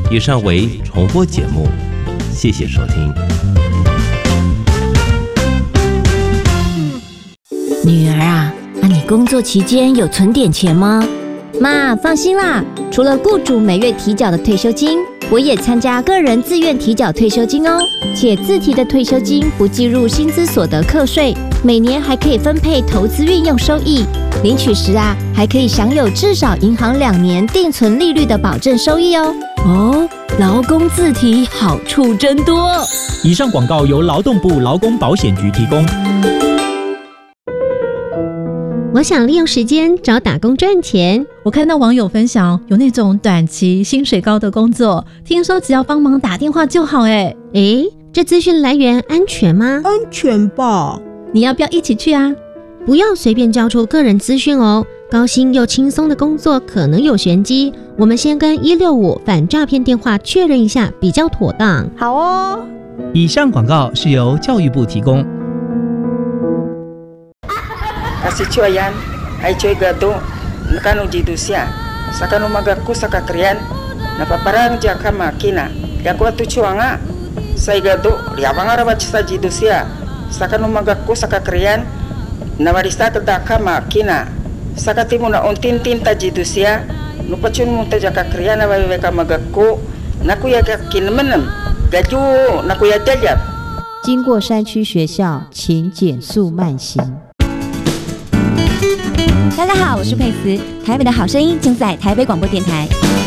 以上为重播节目，谢谢收听。 女儿啊，你工作期间有存点钱吗？ 妈，放心啦，除了雇主每月提缴的退休金，我也参加个人自愿提缴退休金哦，且自提的退休金不计入薪资所得课税，每年还可以分配投资运用收益，领取时啊，还可以享有至少银行2年定存利率的保证收益哦。 劳工自提好处真多。 以上广告由劳动部劳工保险局提供。 我想利用时间找打工赚钱。 我看到网友分享有那种短期薪水高的工作，听说只要帮忙打电话就好。 这资讯来源安全吗？ 安全吧。 你要不要一起去啊？ 不要随便交出个人资讯哦，高薪又轻松的工作可能有玄机，我们先跟165反诈骗电话确认一下比较妥当。 好哦。 以上广告是由教育部提供。 Kasi cuayan, ay cuy gado, nakano jidusia, sakano magaku sakakrian, napaparang jaka makina, yaku atu cuanga, say gado, liabangara bacisa jidusia, sakano magaku sakakrian, nawarisa kadaka makina, sakatimu na untin-tin ta jidusia, nupacun munta jaka krian nawaiweka magaku, naku yakin menem, gaju naku yajajab。 经过山区学校，请减速慢行。 大家好，我是佩慈，台北的好声音正在台北广播电台。